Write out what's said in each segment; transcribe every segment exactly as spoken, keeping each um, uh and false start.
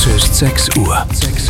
Es ist sechs Uhr.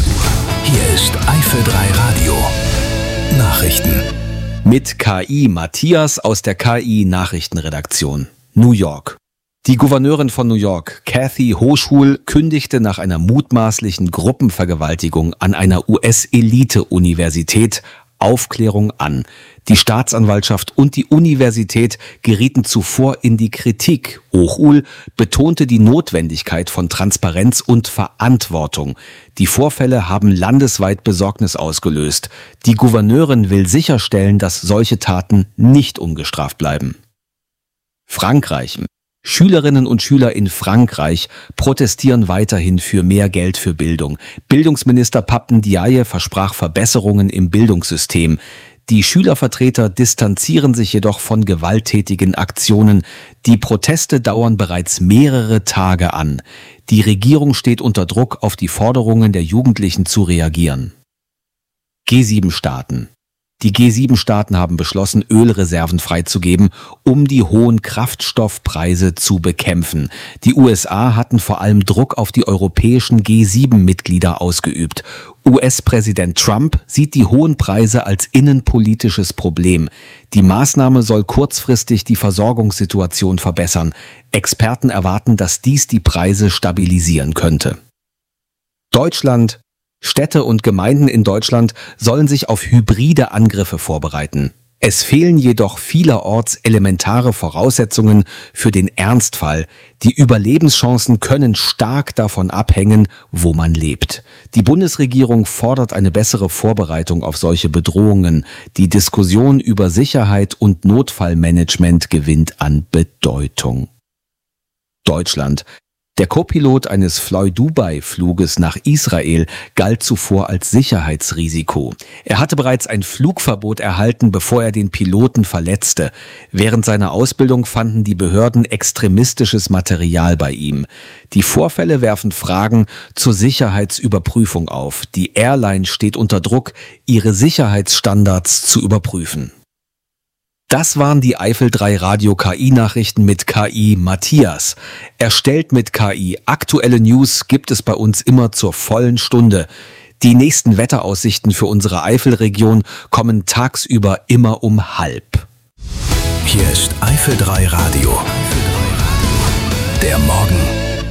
Hier ist Eifel drei Radio. Nachrichten. Mit K I Matthias aus der K I-Nachrichtenredaktion. New York. Die Gouverneurin von New York, Kathy Hochul, kündigte nach einer mutmaßlichen Gruppenvergewaltigung an einer U S-Elite-Universität Aufklärung an. Die Staatsanwaltschaft und die Universität gerieten zuvor in die Kritik. Hochul betonte die Notwendigkeit von Transparenz und Verantwortung. Die Vorfälle haben landesweit Besorgnis ausgelöst. Die Gouverneurin will sicherstellen, dass solche Taten nicht ungestraft bleiben. Frankreich. Schülerinnen und Schüler in Frankreich protestieren weiterhin für mehr Geld für Bildung. Bildungsminister Pape Ndiaye versprach Verbesserungen im Bildungssystem. Die Schülervertreter distanzieren sich jedoch von gewalttätigen Aktionen. Die Proteste dauern bereits mehrere Tage an. Die Regierung steht unter Druck, auf die Forderungen der Jugendlichen zu reagieren. G sieben Staaten. Die G sieben Staaten haben beschlossen, Ölreserven freizugeben, um die hohen Kraftstoffpreise zu bekämpfen. Die U S A hatten vor allem Druck auf die europäischen G sieben Mitglieder ausgeübt. U S-Präsident Trump sieht die hohen Preise als innenpolitisches Problem. Die Maßnahme soll kurzfristig die Versorgungssituation verbessern. Experten erwarten, dass dies die Preise stabilisieren könnte. Deutschland. Städte und Gemeinden in Deutschland sollen sich auf hybride Angriffe vorbereiten. Es fehlen jedoch vielerorts elementare Voraussetzungen für den Ernstfall. Die Überlebenschancen können stark davon abhängen, wo man lebt. Die Bundesregierung fordert eine bessere Vorbereitung auf solche Bedrohungen. Die Diskussion über Sicherheit und Notfallmanagement gewinnt an Bedeutung. Deutschland. Der Co-Pilot eines Fly-Dubai-Fluges nach Israel galt zuvor als Sicherheitsrisiko. Er hatte bereits ein Flugverbot erhalten, bevor er den Piloten verletzte. Während seiner Ausbildung fanden die Behörden extremistisches Material bei ihm. Die Vorfälle werfen Fragen zur Sicherheitsüberprüfung auf. Die Airline steht unter Druck, ihre Sicherheitsstandards zu überprüfen. Das waren die Eifel drei Radio K I-Nachrichten mit K I Matthias. Erstellt mit K I. Aktuelle News gibt es bei uns immer zur vollen Stunde. Die nächsten Wetteraussichten für unsere Eifelregion kommen tagsüber immer um halb. Hier ist Eifel drei Radio. Der Morgen.